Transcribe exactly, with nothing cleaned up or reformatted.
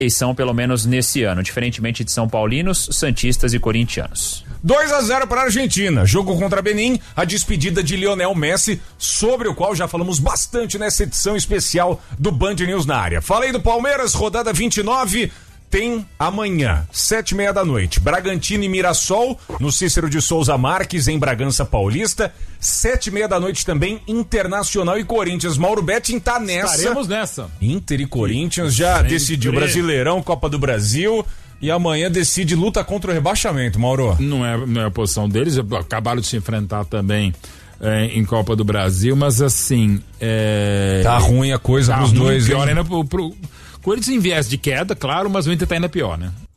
eleição, pelo menos nesse ano, diferentemente de São Paulinos, santistas e corintianos. dois a zero para a Argentina, jogo contra Benin, a despedida de Lionel Messi, sobre o qual já falamos bastante nessa edição especial do Band News na área. Falei do Palmeiras, rodada vinte e nove, tem amanhã, sete e meia da noite, Bragantino e Mirassol, no Cícero de Souza Marques, em Bragança Paulista, sete e meia da noite também, Internacional e Corinthians. Mauro Betting tá nessa. Estaremos nessa. Inter e Corinthians já Sempre. decidiu Brasileirão, Copa do Brasil, e amanhã decide luta contra o rebaixamento, Mauro. Não é, não é a posição deles, acabaram de se enfrentar também é, em Copa do Brasil, mas assim... É... Tá ruim a coisa tá pros ruim, dois, pior hein? ainda pro... pro... Corinthians em viés de queda, claro, mas o Inter tá ainda pior, né?